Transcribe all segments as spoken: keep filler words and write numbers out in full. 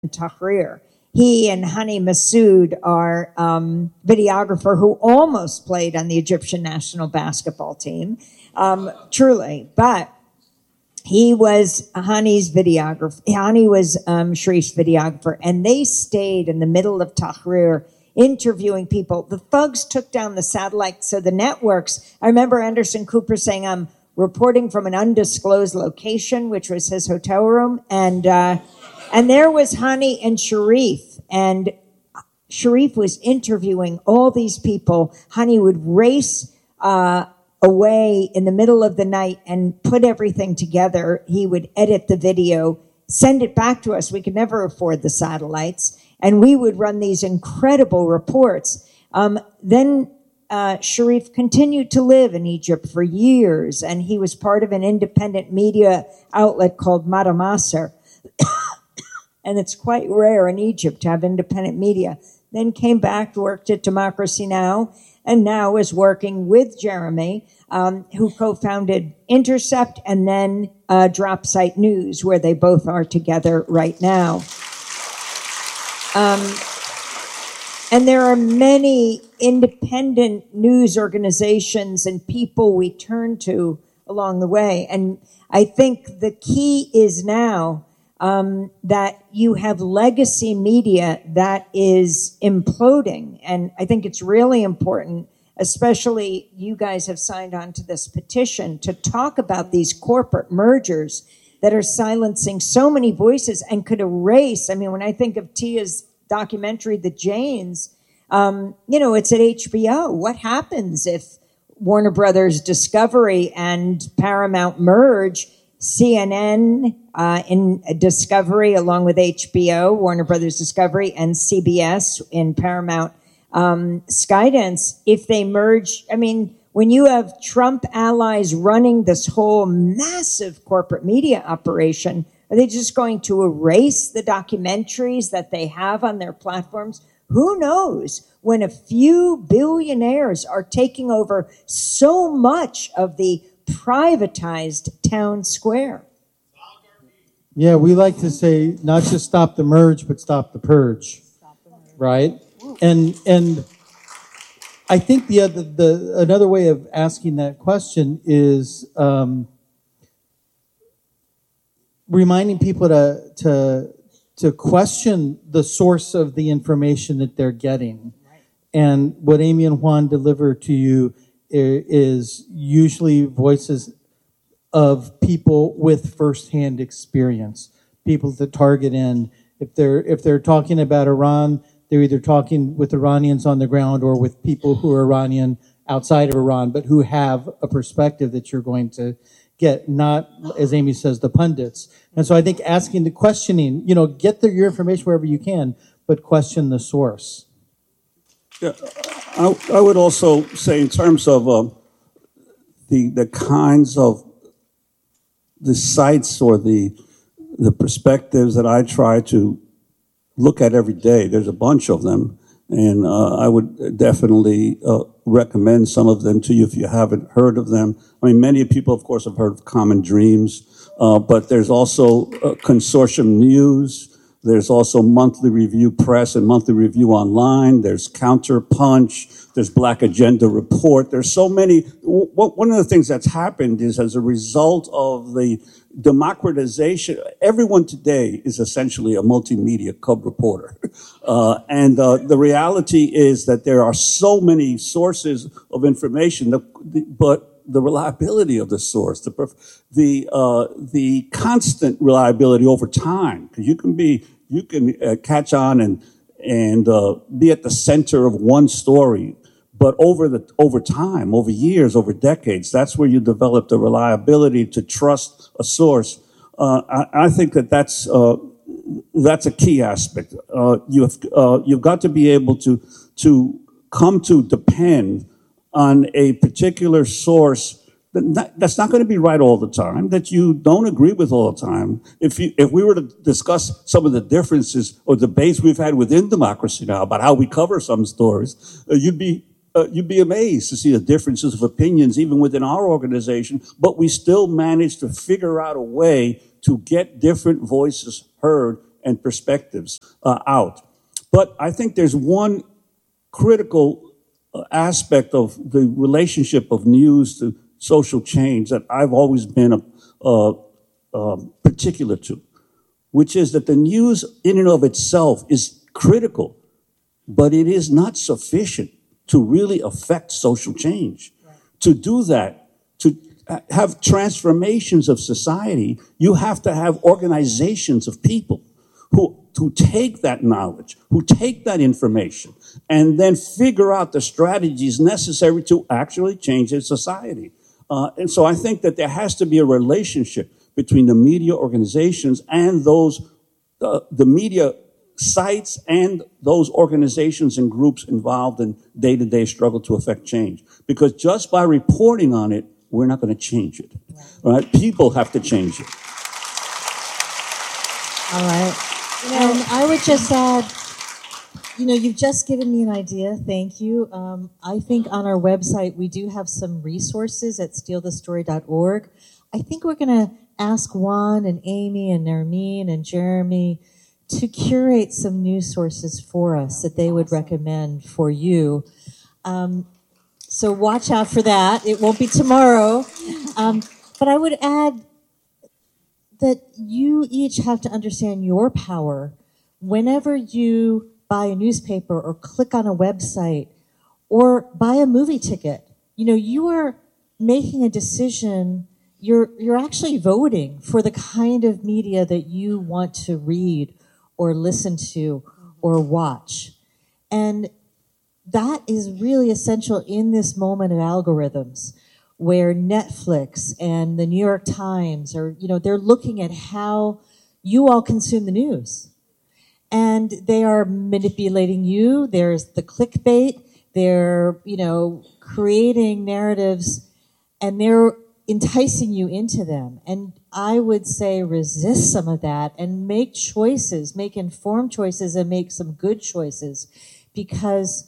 Tahrir. He and Hani Massoud are um, videographer who almost played on the Egyptian national basketball team, um, truly. But he was Hani's videographer. Hani was um, Sharif's videographer, and they stayed in the middle of Tahrir interviewing people. The thugs took down the satellite, so the networks. I remember Anderson Cooper saying, "I'm reporting from an undisclosed location," which was his hotel room, and uh, and there was Hani and Sharif, and Sharif was interviewing all these people. Hani would race Uh, away in the middle of the night and put everything together. He would edit the video, send it back to us. We could never afford the satellites. And we would run these incredible reports. Um, then uh, Sharif continued to live in Egypt for years, and he was part of an independent media outlet called Madamasar. And it's quite rare in Egypt to have independent media. Then came back, worked at Democracy Now!, and now is working with Jeremy, um, who co-founded Intercept and then uh, Dropsite News, where they both are together right now. Um, and there are many independent news organizations and people we turn to along the way. And I think the key is now Um, that you have legacy media that is imploding. And I think it's really important, especially you guys have signed on to this petition, to talk about these corporate mergers that are silencing so many voices and could erase. I mean, when I think of Tia's documentary, The Janes, um, you know, it's at H B O. What happens if Warner Brothers Discovery and Paramount merge? C N N uh, in Discovery, along with H B O, Warner Brothers Discovery, and C B S in Paramount um, Skydance, if they merge, I mean, when you have Trump allies running this whole massive corporate media operation, are they just going to erase the documentaries that they have on their platforms? Who knows? When a few billionaires are taking over so much of the privatized town square. Yeah, we like to say not just stop the merge, but stop the purge, right? And and I think the other the another way of asking that question is um, reminding people to to to question the source of the information that they're getting, and what Amy and Juan deliver to you is usually voices of people with firsthand experience, people at the target end. If they're if they're talking about Iran, they're either talking with Iranians on the ground or with people who are Iranian outside of Iran, but who have a perspective that you're going to get, not, as Amy says, the pundits. And so I think asking the questioning, you know, get the, your information wherever you can, but question the source. Yeah, I, I would also say in terms of uh, the the kinds of the sites or the the perspectives that I try to look at every day. There's a bunch of them, and uh, I would definitely uh, recommend some of them to you if you haven't heard of them. I mean, many people, of course, have heard of Common Dreams, uh, but there's also uh, Consortium News. There's also Monthly Review Press and Monthly Review Online. There's Counterpunch. There's Black Agenda Report. There's so many. One of the things that's happened is as a result of the democratization, everyone today is essentially a multimedia cub reporter. Uh, and uh, the reality is that there are so many sources of information, that, but the reliability of the source, the the uh, the constant reliability over time, because you can be you can uh, catch on and and uh, be at the center of one story, but over the over time, over years, over decades, that's where you develop the reliability to trust a source. Uh, I, I think that that's uh, that's a key aspect. Uh, you have uh, you've got to be able to to come to depend on a particular source that not, that's not going to be right all the time, that you don't agree with all the time. If you, if we were to discuss some of the differences or debates we've had within Democracy Now! About how we cover some stories, uh, you'd be uh, you'd be amazed to see the differences of opinions even within our organization, but we still manage to figure out a way to get different voices heard and perspectives uh, out. But I think there's one critical uh, aspect of the relationship of news to social change that I've always been a, uh, uh, particular to, which is that the news in and of itself is critical, but it is not sufficient to really affect social change. Right. To do that, to have transformations of society, you have to have organizations of people who, who take that knowledge, who take that information, and then figure out the strategies necessary to actually change a society. Uh, and so I think that there has to be a relationship between the media organizations and those, uh, the media sites and those organizations and groups involved in day-to-day struggle to affect change. Because just by reporting on it, we're not going to change it. Right. Right? People have to change it. All right. And I would just add, you know, you've just given me an idea. Thank you. Um, I think on our website, we do have some resources at steal the story dot org. I think we're going to ask Juan and Amy and Nermeen and Jeremy to curate some news sources for us that they would recommend for you. Um, so watch out for that. It won't be tomorrow. Um, but I would add that you each have to understand your power whenever you buy a newspaper or click on a website or buy a movie ticket. You know, you are making a decision. You're, you're actually voting for the kind of media that you want to read or listen to or watch. And that is really essential in this moment of algorithms where Netflix and the New York Times are, you know, they're looking at how you all consume the news. And they are manipulating you. There's the clickbait. They're, you know, creating narratives and they're enticing you into them. And I would say resist some of that and make choices, make informed choices and make some good choices, because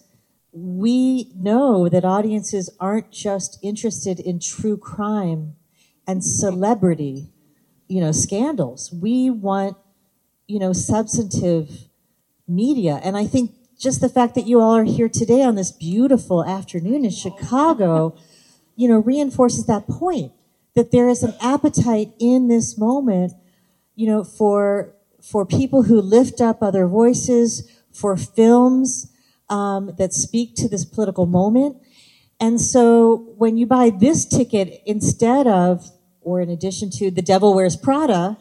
we know that audiences aren't just interested in true crime and celebrity, you know, scandals. We want, you know, substantive media. And I think just the fact that you all are here today on this beautiful afternoon in Chicago, you know, reinforces that point, that there is an appetite in this moment, you know, for, for people who lift up other voices, for films, Um, that speak to this political moment. And so when you buy this ticket instead of, or in addition to, The Devil Wears Prada,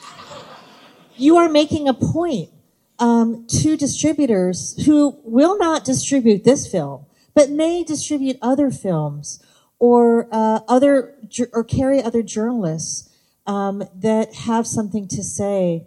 you are making a point um, to distributors who will not distribute this film, but may distribute other films or uh, other or carry other journalists um, that have something to say.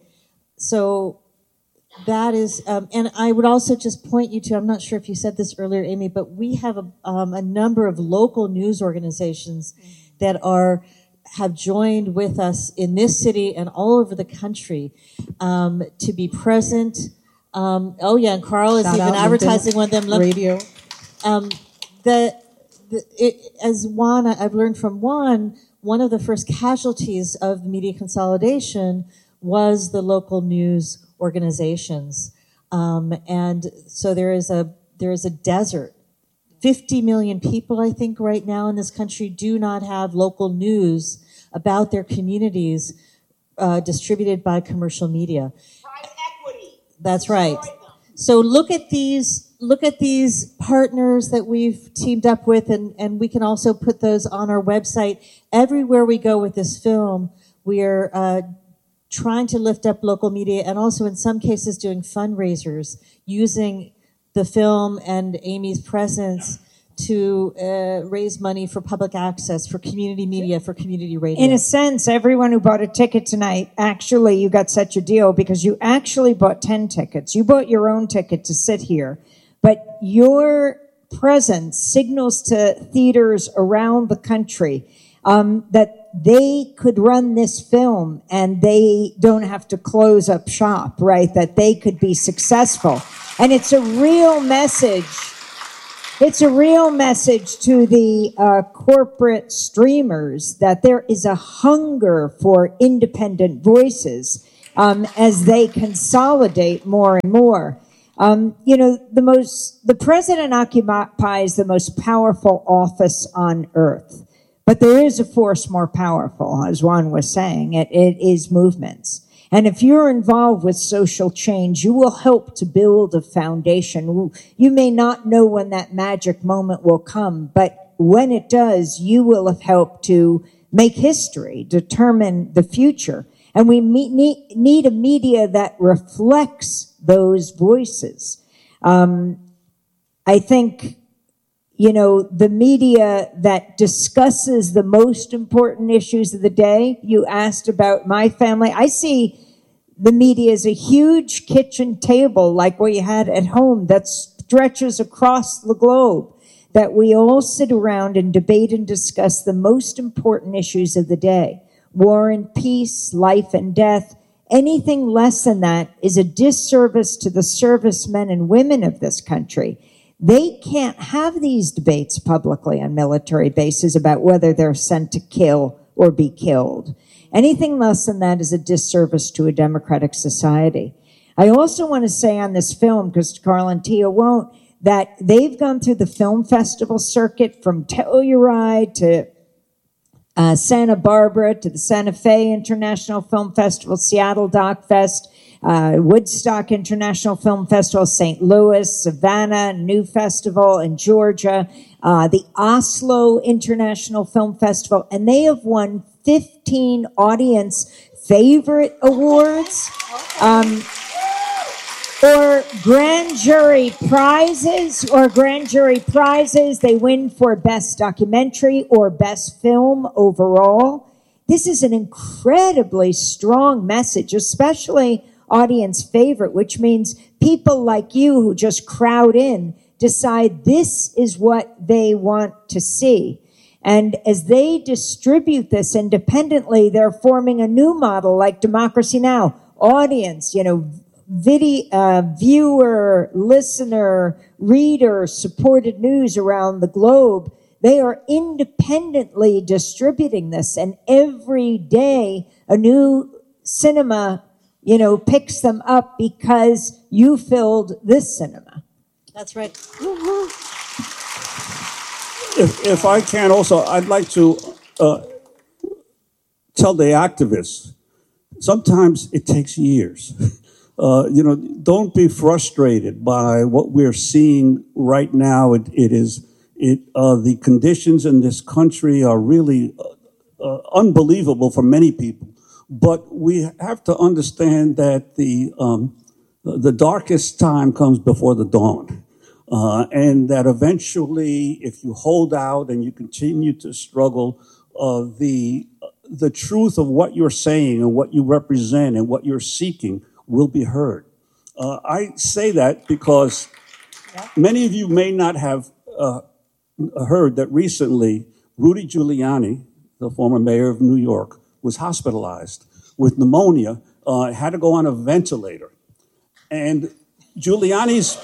So that is, um, and I would also just point you to, I'm not sure if you said this earlier, Amy, but we have a, um, a number of local news organizations that are, have joined with us in this city and all over the country um, to be present. Um, oh yeah, and Carl is Shout even advertising one of them. Radio. Um, the, the it, as Juan, I've learned from Juan, one of the first casualties of media consolidation was the local news organizations. Um, and so there is a there is a desert. fifty million people, I think, right now in this country do not have local news about their communities uh, distributed by commercial media. Private equity. That's right. So look at these look at these partners that we've teamed up with, and, and we can also put those on our website. Everywhere we go with this film, we are uh, trying to lift up local media, and also in some cases doing fundraisers using the film and Amy's presence to uh, raise money for public access, for community media, for community radio. In a sense, everyone who bought a ticket tonight, actually, you got such a deal because you actually bought ten tickets. You bought your own ticket to sit here, but your presence signals to theaters around the country um, that they could run this film and they don't have to close up shop, right? That they could be successful. And it's a real message. It's a real message to the uh, corporate streamers that there is a hunger for independent voices. um, as they consolidate more and more. Um, you know, the most, the president occupies the most powerful office on earth, but there is a force more powerful, as Juan was saying. It, it is movements. And if you're involved with social change, you will help to build a foundation. You may not know when that magic moment will come, but when it does, you will have helped to make history, determine the future. And we need, need a media that reflects those voices. Um, I think, you know, the media that discusses the most important issues of the day, you asked about my family. I see the media as a huge kitchen table like what you had at home that stretches across the globe, that we all sit around and debate and discuss the most important issues of the day. War and peace, life and death. Anything less than that is a disservice to the servicemen and women of this country. They can't have these debates publicly on military bases about whether they're sent to kill or be killed. Anything less than that is a disservice to a democratic society. I also want to say on this film, because Carl and Tia won't, that they've gone through the film festival circuit from Telluride to uh, Santa Barbara to the Santa Fe International Film Festival, Seattle Doc Fest, uh, Woodstock International Film Festival, Saint Louis, Savannah, New Festival in Georgia, uh, the Oslo International Film Festival, and they have won fifteen audience favorite awards. Um, or grand jury prizes, or grand jury prizes. They win for best documentary or best film overall. This is an incredibly strong message, especially audience favorite, which means people like you who just crowd in decide this is what they want to see. And as they distribute this independently, they're forming a new model like Democracy Now! Audience, you know, video, uh, viewer, listener, reader, supported news around the globe. They are independently distributing this, and every day a new cinema, you know, picks them up because you filled this cinema. That's right. If, if I can also, I'd like to uh, tell the activists, sometimes it takes years. Uh, you know, don't be frustrated by what we're seeing right now. It, it is, it, uh, the conditions in this country are really uh, uh, unbelievable for many people. But we have to understand that the, um, the darkest time comes before the dawn. Uh, and that eventually, if you hold out and you continue to struggle, uh, the, the truth of what you're saying and what you represent and what you're seeking will be heard. Uh, I say that because many of you may not have uh, heard that recently Rudy Giuliani, the former mayor of New York, was hospitalized with pneumonia, uh, had to go on a ventilator. And Giuliani's,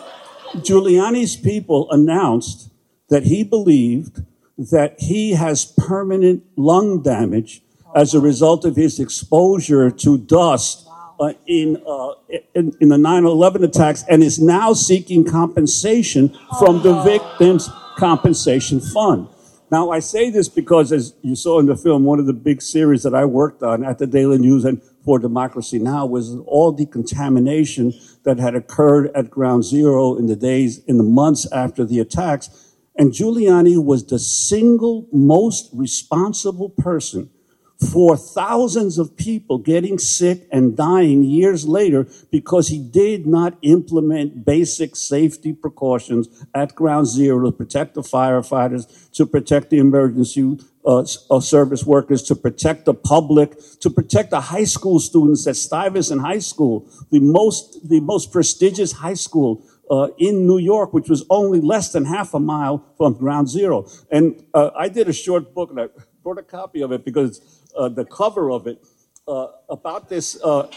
Giuliani's people announced that he believed that he has permanent lung damage as a result of his exposure to dust Uh, in, uh, in in the nine eleven attacks, and is now seeking compensation from the Victims' Compensation Fund. Now, I say this because, as you saw in the film, one of the big series that I worked on at the Daily News and for Democracy Now! Was all the contamination that had occurred at Ground Zero in the days, in the months after the attacks. And Giuliani was the single most responsible person for thousands of people getting sick and dying years later because he did not implement basic safety precautions at Ground Zero to protect the firefighters, to protect the emergency uh, service workers, to protect the public, to protect the high school students at Stuyvesant High School, the most, the most prestigious high school Uh, in New York, which was only less than half a mile from Ground Zero. And uh, I did a short book, and I brought a copy of it because uh, the cover of it uh, about this. Uh,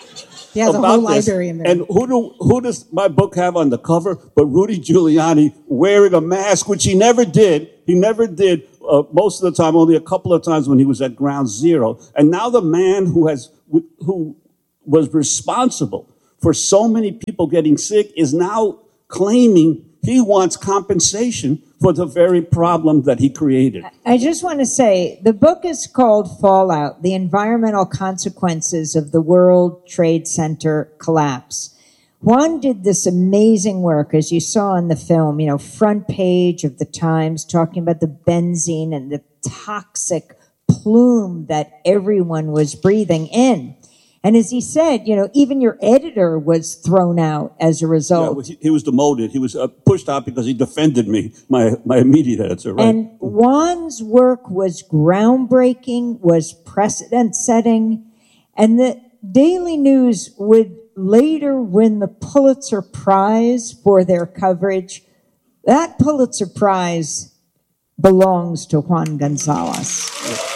he has a whole this. library in there. And who do who does my book have on the cover? But Rudy Giuliani wearing a mask, which he never did. He never did uh, most of the time. Only a couple of times when he was at Ground Zero. And now the man who has who was responsible for so many people getting sick is now claiming he wants compensation for the very problem that he created. I just want to say, the book is called Fallout, The Environmental Consequences of the World Trade Center Collapse. Juan did this amazing work, as you saw in the film, you know, front page of the Times, talking about the benzene and the toxic plume that everyone was breathing in. And as he said, you know, even your editor was thrown out as a result. Yeah, he was demoted. He was uh, pushed out because he defended me, my, my immediate editor, right? And Juan's work was groundbreaking, was precedent-setting, and the Daily News would later win the Pulitzer Prize for their coverage. That Pulitzer Prize belongs to Juan Gonzalez.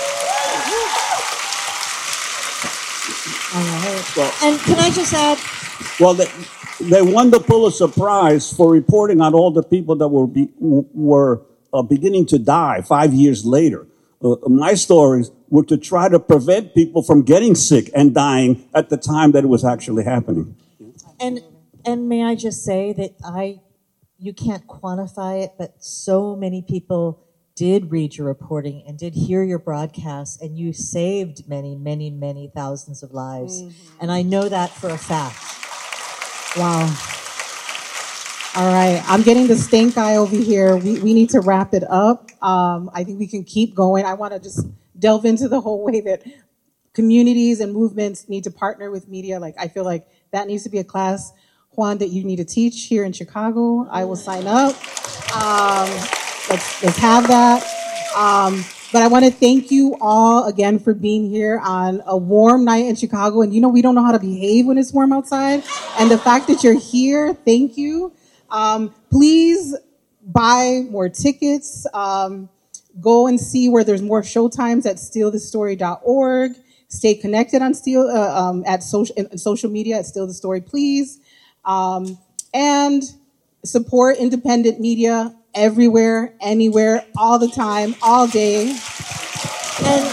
All right. Well, and can I just add? Well, they, they won the Pulitzer Prize for reporting on all the people that were be, were uh, beginning to die five years later. Uh, my stories were to try to prevent people from getting sick and dying at the time that it was actually happening. And and may I just say that I, you can't quantify it, but so many people did read your reporting and did hear your broadcasts, and you saved many, many, many thousands of lives. Mm-hmm. And I know that for a fact. Wow. All right. I'm getting the stink eye over here. We we need to wrap it up. Um, I think we can keep going. I want to just delve into the whole way that communities and movements need to partner with media. Like, I feel like that needs to be a class, Juan, that you need to teach here in Chicago. I will sign up. Um, Let's, let's have that. Um, but I want to thank you all again for being here on a warm night in Chicago. And you know, we don't know how to behave when it's warm outside. And the fact that you're here, thank you. Um, please buy more tickets. Um, go and see where there's more showtimes at steal the story dot org. Stay connected on Steal, uh, um, at social, social media at Steal the Story, please. Um, and support independent media everywhere, anywhere, all the time, all day. And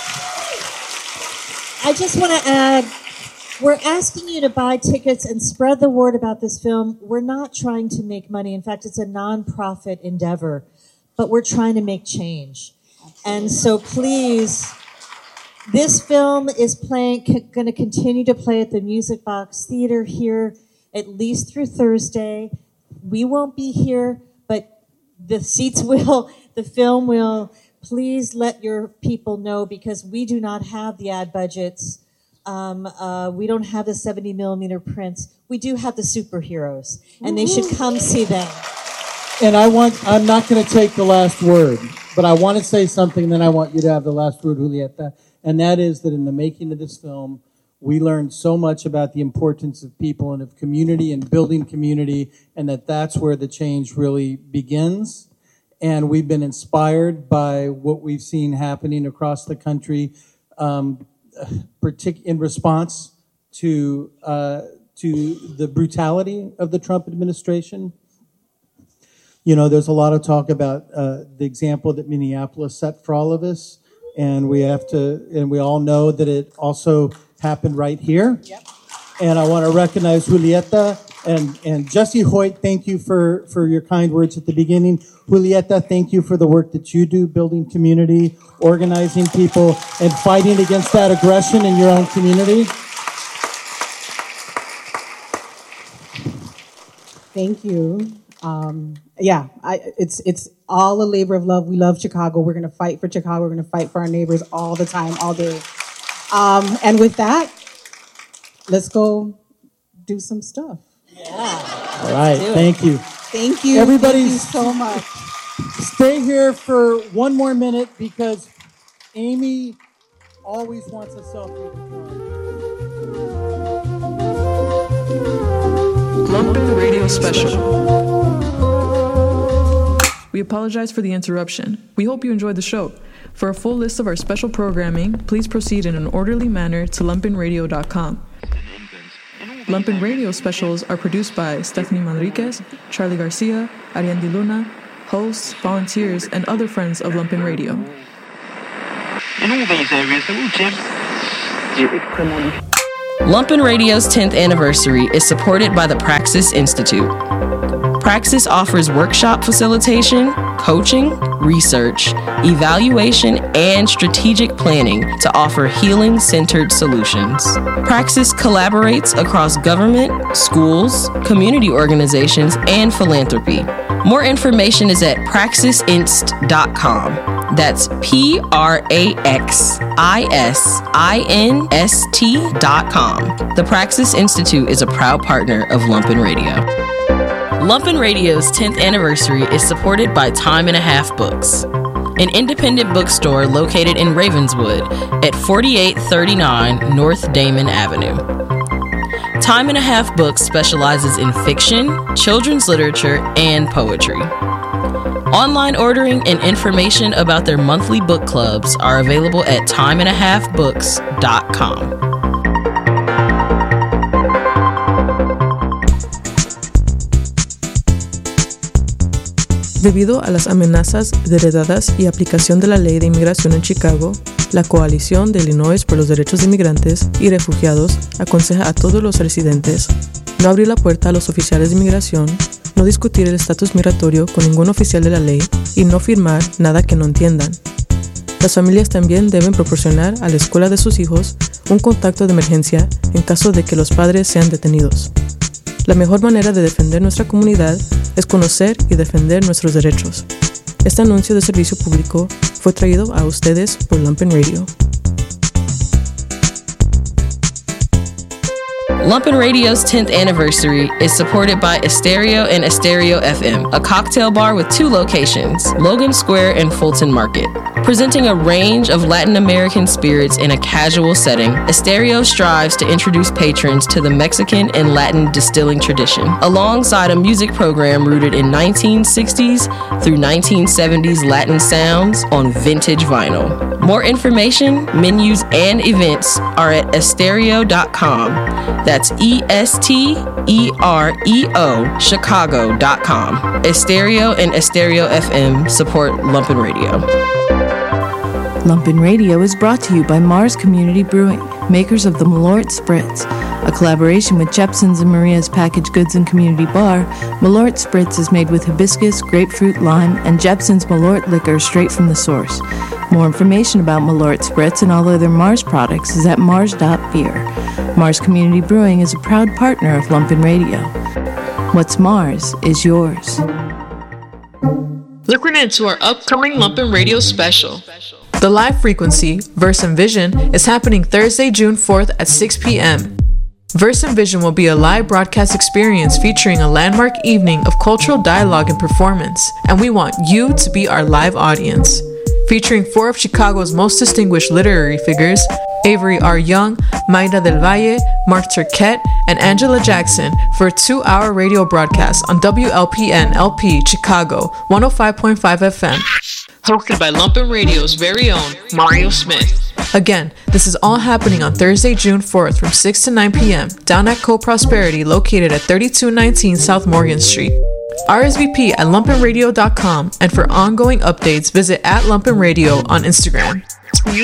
I just want to add, we're asking you to buy tickets and spread the word about this film. We're not trying to make money. In fact, it's a nonprofit endeavor, but we're trying to make change. And so please, this film is playing, c- going to continue to play at the Music Box Theater here at least through Thursday. We won't be here, but the seats will, the film will. Please let your people know, because we do not have the ad budgets. Um, uh, we don't have the seventy millimeter prints. We do have the superheroes, and they should come see them. And I want, I'm not going to take the last word, but I want to say something, then I want you to have the last word, Julieta. And that is that in the making of this film, we learned so much about the importance of people and of community and building community, and that that's where the change really begins. And we've been inspired by what we've seen happening across the country, um, partic- in response to uh, to the brutality of the Trump administration. You know, there's a lot of talk about uh, the example that Minneapolis set for all of us, and we have to, and we all know that it also happened right here. Yep. And I want to recognize Julieta and, and Jesse Hoyt. Thank you for, for your kind words at the beginning. Julieta, thank you for the work that you do, building community, organizing people, and fighting against that aggression in your own community. Thank you. Um, yeah, I, it's it's all a labor of love. We love Chicago. We're going to fight for Chicago. We're going to fight for our neighbors all the time, all day. Um, and with that, let's go do some stuff. Yeah. All right. Thank you. Thank you. Everybody, Thank you so much. Stay here for one more minute, because Amy always wants a selfie. Lumpin' Radio Special. We apologize for the interruption. We hope you enjoyed the show. For a full list of our special programming, please proceed in an orderly manner to lumpin radio dot com. Lumpin' Radio specials are produced by Stephanie Manriquez, Charlie Garcia, Ariandi Luna, hosts, volunteers, and other friends of Lumpin' Radio. In all these areas, they're all gems. Lumpen Radio's tenth anniversary is supported by the Praxis Institute. Praxis offers workshop facilitation, coaching, research, evaluation, and strategic planning to offer healing-centered solutions. Praxis collaborates across government, schools, community organizations, and philanthropy. More information is at praxis inst dot com. That's P R A X I S I N S T dot com. The Praxis Institute is a proud partner of Lumpen Radio. Lumpen Radio's tenth anniversary is supported by Time and a Half Books, an independent bookstore located in Ravenswood at forty-eight thirty-nine North Damon Avenue. Time and a Half Books specializes in fiction, children's literature, and poetry. Online ordering and information about their monthly book clubs are available at time and a half books dot com. Debido a las amenazas heredadas y aplicación de la Ley de Inmigración en Chicago, la Coalición de Illinois por los Derechos de Inmigrantes y Refugiados aconseja a todos los residentes no abrir la puerta a los oficiales de inmigración, no discutir el estatus migratorio con ningún oficial de la ley y no firmar nada que no entiendan. Las familias también deben proporcionar a la escuela de sus hijos un contacto de emergencia en caso de que los padres sean detenidos. La mejor manera de defender nuestra comunidad es conocer y defender nuestros derechos. Este anuncio de servicio público fue traído a ustedes por Lumpen Radio. Lumpen Radio's tenth anniversary is supported by Estereo and Estereo F M, a cocktail bar with two locations, Logan Square and Fulton Market. Presenting a range of Latin American spirits in a casual setting, Estereo strives to introduce patrons to the Mexican and Latin distilling tradition, alongside a music program rooted in nineteen sixties through nineteen seventies Latin sounds on vintage vinyl. More information, menus, and events are at estereo dot com. That's E S T E R E O Chicago dot com. Estereo and Estereo F M support Lumpen Radio. Lumpen Radio is brought to you by Mars Community Brewing, makers of the Malort Spritz. A collaboration with Jepson's and Maria's Packaged Goods and Community Bar, Malort Spritz is made with hibiscus, grapefruit, lime, and Jepson's Malort liquor straight from the source. More information about Malort Spritz and all other Mars products is at mars dot beer. Mars Community Brewing is a proud partner of Lumpen Radio. What's Mars is yours. Looking into our upcoming Lumpen Radio special. The live frequency, Verse and Vision, is happening Thursday, June fourth at six p.m. Verse and Vision will be a live broadcast experience featuring a landmark evening of cultural dialogue and performance, and we want you to be our live audience. Featuring four of Chicago's most distinguished literary figures, Avery R. Young, Mayra del Valle, Mark Turquette, and Angela Jackson for a two-hour radio broadcast on W L P N L P Chicago one oh five point five F M. Hosted by Lumpen Radio's very own Mario Smith. Again, this is all happening on Thursday, June fourth from six to nine p.m. down at Co-Prosperity located at thirty-two nineteen South Morgan Street. R S V P at lumpen radio dot com, and for ongoing updates, visit at Lumpen Radio on Instagram.